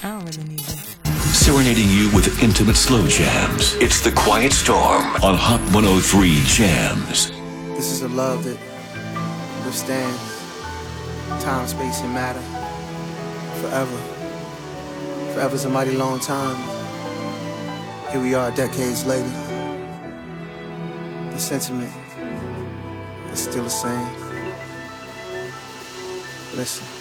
don't really need it. Serenading you with intimate slow jams. It's The Quiet Storm on Hot 103 Jams. This is a love that withstands time, space, and matter forever. Forever's a mighty long time. Here we are decades later. The sentiment is still the same. Listen.